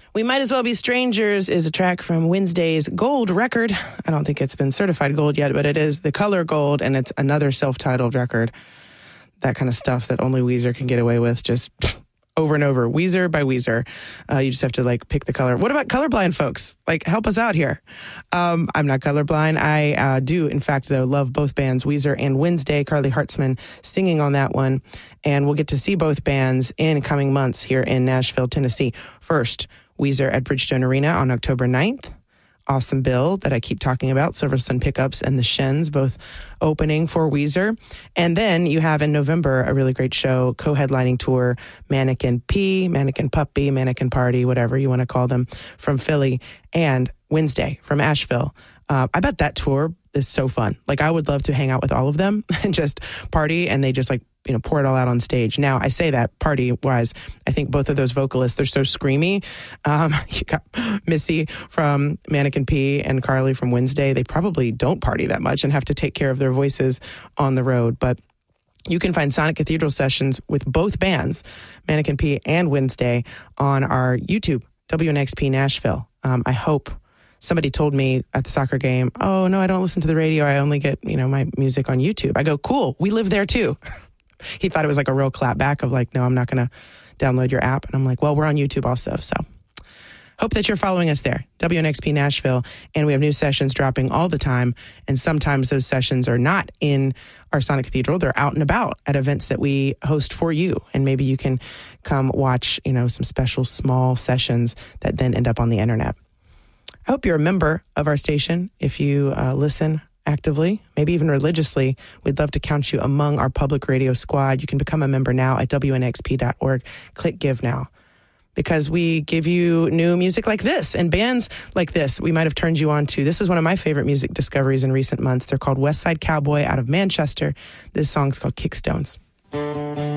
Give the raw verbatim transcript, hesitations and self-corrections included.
We Might As Well Be Strangers is a track from Wednesday's Gold record. I don't think it's been certified gold yet, but it is the color gold, and it's another self-titled record. That kind of stuff that only Weezer can get away with, just over and over. Weezer by Weezer. Uh, you just have to, like, pick the color. What about colorblind folks? Like, help us out here. Um, I'm not colorblind. I uh, do, in fact, though, love both bands, Weezer and Wednesday. Carly Hartzman singing on that one. And we'll get to see both bands in coming months here in Nashville, Tennessee. First, Weezer at Bridgestone Arena on October ninth. Awesome bill that I keep talking about, Silver Sun Pickups and the Shins, both opening for Weezer. And then you have in November a really great show, co-headlining tour, Mannequin P, Mannequin Puppy, Mannequin Party, whatever you want to call them, from Philly, and Wednesday from Asheville. Uh, I bet that tour is so fun. Like, I would love to hang out with all of them and just party, and they just, like, you know, pour it all out on stage. Now, I say that party-wise, I think both of those vocalists, they're so screamy. Um, you got Missy from Mannequin P and Carly from Wednesday. They probably don't party that much and have to take care of their voices on the road. But you can find Sonic Cathedral sessions with both bands, Mannequin P and Wednesday, on our YouTube, W N X P Nashville. Um, I hope somebody told me at the soccer game, oh, no, I don't listen to the radio. I only get, you know, my music on YouTube. I go, cool, we live there too. He thought it was like a real clap back of like, no, I'm not going to download your app. And I'm like, well, we're on YouTube also. So hope that you're following us there, W N X P Nashville. And we have new sessions dropping all the time. And sometimes those sessions are not in our Sonic Cathedral. They're out and about at events that we host for you. And maybe you can come watch, you know, some special small sessions that then end up on the internet. I hope you're a member of our station. If you uh, listen actively, maybe even religiously, we'd love to count you among our public radio squad. You can become a member now at W N X P dot org. Click Give Now. Because we give you new music like this and bands like this we might have turned you on to. This is one of my favorite music discoveries in recent months. They're called West Side Cowboy out of Manchester. This song's called Kickstones.